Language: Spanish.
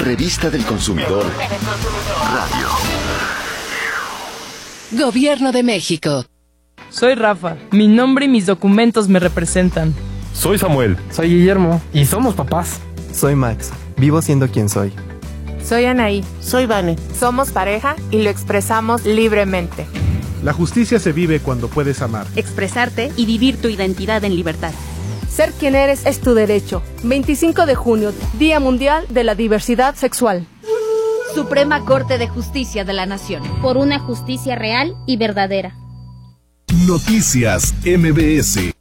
Revista del Consumidor Radio. Gobierno de México. Soy Rafa. Mi nombre y mis documentos me representan. Soy Samuel. Soy Guillermo. Y somos papás. Soy Max. Vivo siendo quien soy. Soy Anaí. Soy Vane. Somos pareja y lo expresamos libremente. La justicia se vive cuando puedes amar, expresarte y vivir tu identidad en libertad. Ser quien eres es tu derecho. 25 de junio, Día Mundial de la Diversidad Sexual. Suprema Corte de Justicia de la Nación. Por una justicia real y verdadera. Noticias MBS.